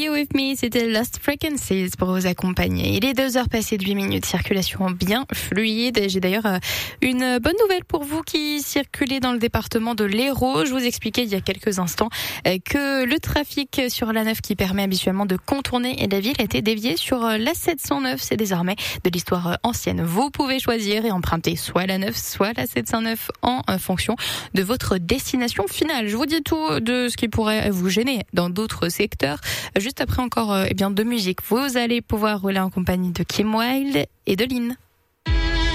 You With Me, c'était Lost Frequencies pour vous accompagner. Il est 2h passées de 8 minutes, circulation bien fluide. J'ai d'ailleurs une bonne nouvelle pour vous qui circulez dans le département de l'Hérault. Je vous expliquais il y a quelques instants que le trafic sur l'A9 qui permet habituellement de contourner la ville a été dévié sur la 709. C'est désormais de l'histoire ancienne. Vous pouvez choisir et emprunter soit la 9, soit la 709 en fonction de votre destination finale. Je vous dis tout de ce qui pourrait vous gêner dans d'autres secteurs. Juste après encore de musique. Vous allez pouvoir rouler en compagnie de Kim Wilde et de Lynn.